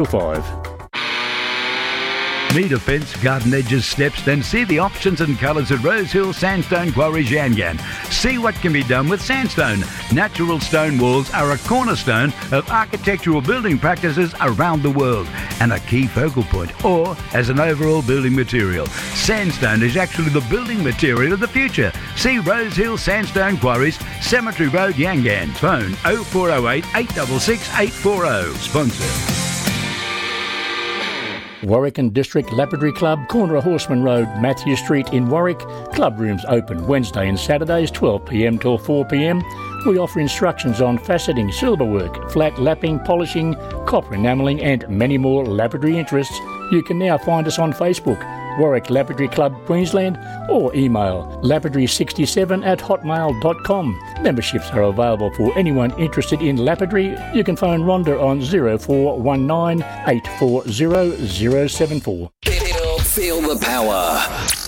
5. Need a fence, garden edges, steps? Then see the options and colours at Rosehill Sandstone Quarries Yangan. See what can be done with sandstone. Natural stone walls are a cornerstone of architectural building practices around the world and a key focal point, or as an overall building material. Sandstone is actually the building material of the future. See Rosehill Sandstone Quarries, Cemetery Road, Yangan. Phone 0408 866 840. Sponsor. Warwick and District Lapidary Club, corner of Horseman Road, Matthew Street in Warwick. Club rooms open Wednesday and Saturdays 12pm till 4pm. We offer instructions on faceting, silverwork, flat lapping, polishing, copper enamelling and many more lapidary interests. You can now find us on Facebook, Warwick Lapidary Club Queensland, or email lapidary67@hotmail.com. Memberships are available for anyone interested in lapidary. You can phone Rhonda on 0419 840 074. Feel the power.